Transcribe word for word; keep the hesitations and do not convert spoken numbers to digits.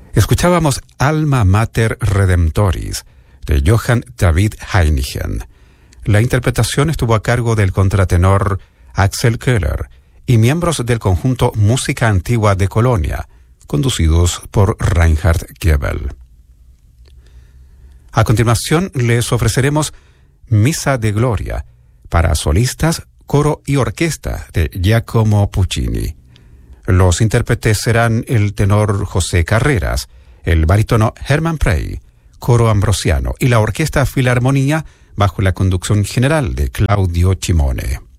Escuchábamos Alma Mater Redemptoris, de Johann David Heinichen. La interpretación estuvo a cargo del contratenor Axel Köhler y miembros del conjunto Música Antigua de Colonia, conducidos por Reinhard Goebel. A continuación les ofreceremos Misa de Gloria para solistas, coro y orquesta de Giacomo Puccini. Los intérpretes serán el tenor José Carreras, el barítono Hermann Prey, coro ambrosiano y la orquesta Filarmonía bajo la conducción general de Claudio Cimone.